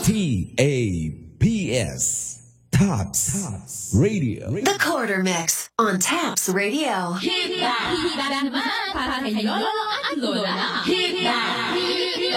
TAPS. Tops Radio. The Quarter Mix on Taps Radio. Hit that! Hit that naman para kay Lolo at Lola. Hit that!